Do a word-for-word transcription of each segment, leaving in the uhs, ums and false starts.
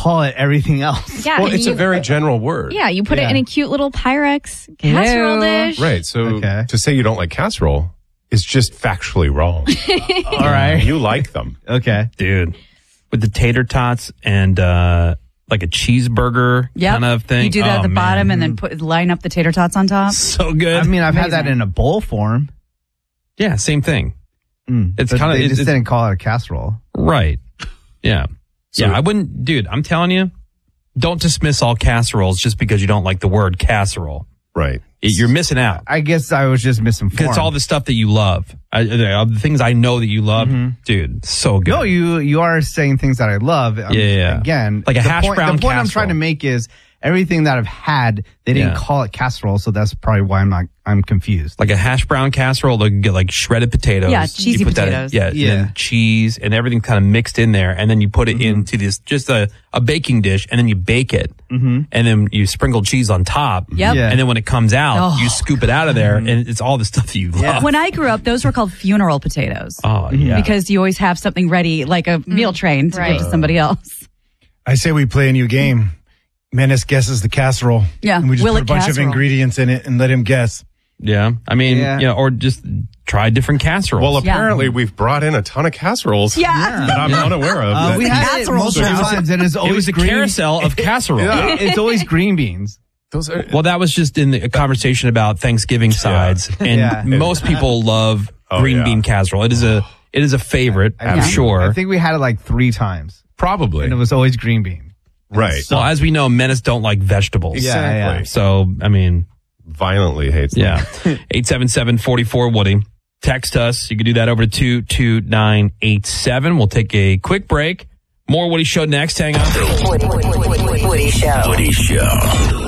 call it everything else. Yeah, well, it's you, a very general word. Yeah, you put Yeah. it in a cute little Pyrex casserole Ew. dish. Right. So Okay. to say you don't like casserole is just factually wrong. All right. You like them. Okay. Dude, with the tater tots and uh, like a cheeseburger Yep. kind of thing. You do that Oh, at the man. bottom and then put line up the tater tots on top. So good. I mean, I've had that Amazing. in a bowl form. yeah, same thing. Mm, It's but kinda- They it- just it- didn't call it a casserole. Right. Yeah. So- yeah, I wouldn't, dude, I'm telling you, don't dismiss all casseroles just because you don't like the word casserole. Right. It- You're missing out. I guess I was just misinformed. Because it's all the stuff that you love. I, uh, the things I know that you love. Dude, so good. No, you you are saying things that I love. Um, Yeah, yeah. Again, Like a the hash point, brown The point I'm casserole. trying to make is everything that I've had, they didn't Yeah. call it casserole, so that's probably why I'm not. I'm confused. Like a hash brown casserole, they'll get like shredded potatoes. Yeah, You cheesy put that in- potatoes. yeah, Yeah. And then cheese and everything kind of mixed in there. And then you put it Mm-hmm. into this, just a, a baking dish, and then you bake it. Mm-hmm. And then you sprinkle cheese on top. Yep. Yeah. And then when it comes out, Oh. you scoop it out of there, and it's all the stuff that you love. When I grew up, those were called funeral potatoes. Oh, yeah. Because you always have something ready, like a meal train to right. give to somebody else. I say we play a new game. Menace guesses the casserole. Yeah, And we just will put a it bunch of casserole? ingredients in it and let him guess. Yeah. I mean, Yeah. yeah, or just try different casseroles. Well, Yeah. apparently we've brought in a ton of casseroles Yeah. that I'm unaware of. Uh, That- we had it casserole multiple show. times, and it's it always was a green. carousel of casserole. Yeah. It's always green beans. Those are, Well, that was just in the, a conversation about Thanksgiving sides, and Yeah. most people love Oh, green yeah. bean casserole. It is a it is a favorite, I'm Yeah. sure. I think we had it like three times, probably. and it was always green bean. right. well, as we know, Menace don't like vegetables. Exactly. Yeah, yeah. So, I mean, Violently hates them. yeah. eight seven seven, four four, Woody. Text us. You can do that over to two two nine eight seven. We'll take a quick break. More Woody Show next. Hang on. Woody, Woody, Woody, Woody, Woody Show. Woody Show.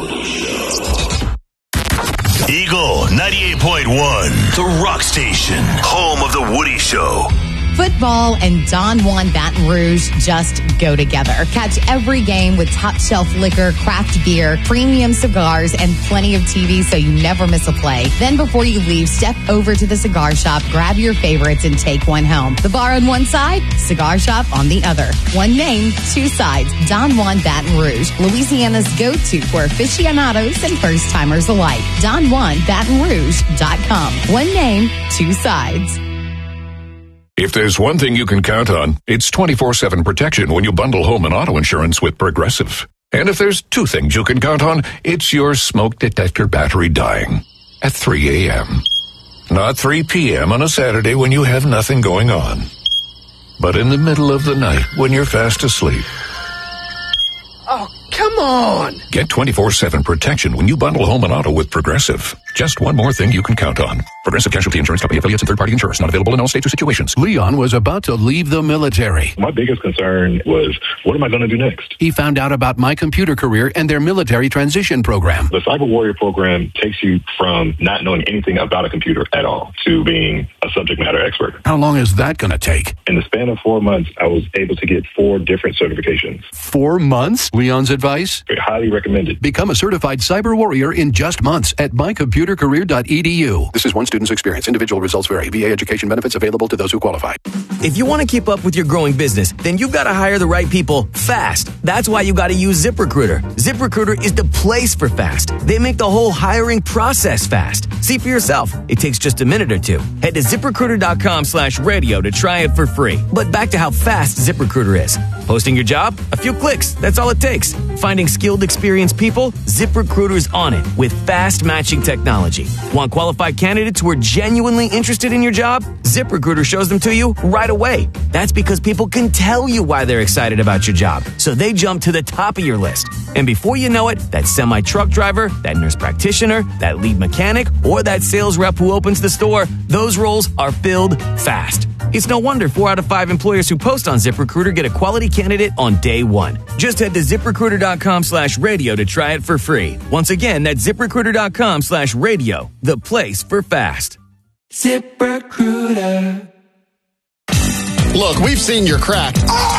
Eagle ninety-eight point one, the rock station, home of the Woody Show. Football and Don Juan Baton Rouge just go together. Catch every game with top shelf liquor, craft beer, premium cigars, and plenty of T V so you never miss a play. Then before you leave, step over to the cigar shop, grab your favorites, and take one home. The bar on one side, cigar shop on the other. One name, two sides. Don Juan Baton Rouge, Louisiana's go-to for aficionados and first-timers alike. Don Juan Baton Rouge dot com. One name, two sides. If there's one thing you can count on, it's twenty-four seven protection when you bundle home and auto insurance with Progressive. And if there's two things you can count on, it's your smoke detector battery dying at three a.m. Not three p.m. on a Saturday when you have nothing going on, but in the middle of the night when you're fast asleep. Oh, come on! Get twenty-four seven protection when you bundle home and auto with Progressive. Just one more thing you can count on. Progressive Casualty Insurance Company affiliates and third-party insurers. Not available in all states or situations. Leon was about to leave the military. My biggest concern was, what am I going to do next? He found out about My Computer Career and their military transition program. The Cyber Warrior program takes you from not knowing anything about a computer at all to being a subject matter expert. How long is that going to take? In the span of four months, I was able to get four different certifications. Four months? Leon's advice? Highly recommended. Become a certified cyber warrior in just months at my computer career dot e d u. This is one student's experience. Individual results vary. V A education benefits available to those who qualify. If you want to keep up with your growing business, then you've got to hire the right people fast. That's why you got to use ZipRecruiter. ZipRecruiter is the place for fast. They make the whole hiring process fast. See for yourself. It takes just a minute or two. Head to ZipRecruiter.com slash radio to try it for free. But back to how fast ZipRecruiter is. Posting your job? A few clicks. That's all it takes. Finding skilled, experienced people? ZipRecruiter's on it with fast matching technology. Want qualified candidates who are genuinely interested in your job? ZipRecruiter shows them to you right away. That's because people can tell you why they're excited about your job, so they jump to the top of your list. And before you know it, that semi-truck driver, that nurse practitioner, that lead mechanic, or that sales rep who opens the store, those roles are filled fast. It's no wonder four out of five employers who post on ZipRecruiter get a quality candidate on day one. Just head to ZipRecruiter.com slash radio to try it for free. Once again, that's ZipRecruiter.com slash radio, the place for fast. ZipRecruiter. Look, we've seen your crack.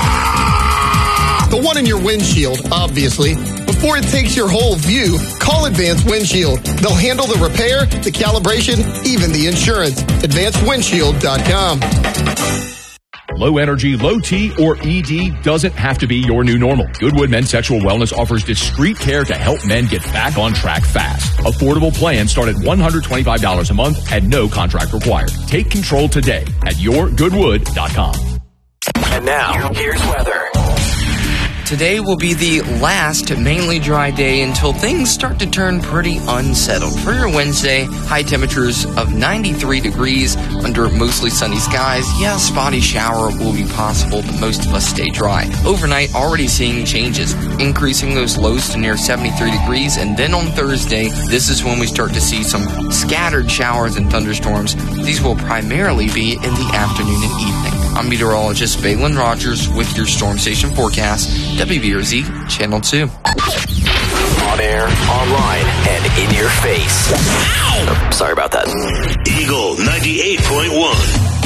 Ah! The one in your windshield, obviously. Before it takes your whole view, call Advanced Windshield. They'll handle the repair, the calibration, even the insurance. advanced windshield dot com. Low energy, low T, or E D doesn't have to be your new normal. Goodwood Men's Sexual Wellness offers discreet care to help men get back on track fast. Affordable plans start at one hundred twenty-five dollars a month and no contract required. Take control today at your goodwood dot com. And now, here's weather. Today will be the last mainly dry day until things start to turn pretty unsettled. For your Wednesday, high temperatures of ninety-three degrees under mostly sunny skies. Yeah, a spotty shower will be possible, but most of us stay dry. Overnight, already seeing changes, increasing those lows to near seventy-three degrees. And then on Thursday, this is when we start to see some scattered showers and thunderstorms. These will primarily be in the afternoon and evening. I'm meteorologist Balin Rogers with your Storm Station forecast, W B R Z Channel two. On air, online, and in your face. Oh, sorry about that. Eagle ninety-eight point one.